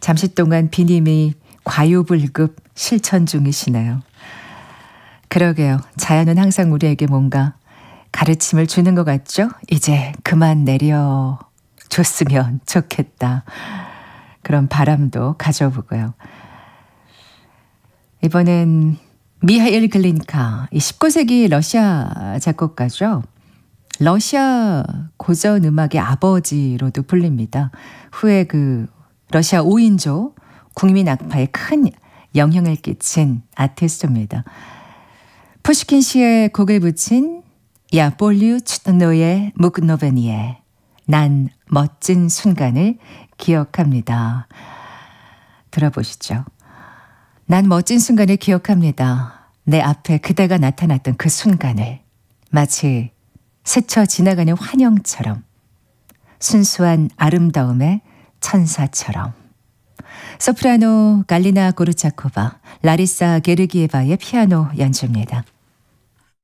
잠시 동안 비님이 과유불급 실천 중이시네요. 그러게요. 자연은 항상 우리에게 뭔가 가르침을 주는 것 같죠? 이제 그만 내려줬으면 좋겠다. 그런 바람도 가져보고요. 이번엔 미하일 글린카, 이 19세기 러시아 작곡가죠. 러시아 고전 음악의 아버지로도 불립니다. 후에 그 러시아 5인조 국민 악파에 큰 영향을 끼친 아티스트입니다. 푸시킨 시에 곡을 붙인 야 볼류 츠노의 묵노베니에 난 멋진 순간을 기억합니다. 들어보시죠. 난 멋진 순간을 기억합니다. 내 앞에 그대가 나타났던 그 순간을 마치 스쳐 지나가는 환영처럼 순수한 아름다움의 천사처럼. 소프라노 갈리나 고르차코바, 라리사 게르기에바의 피아노 연주입니다.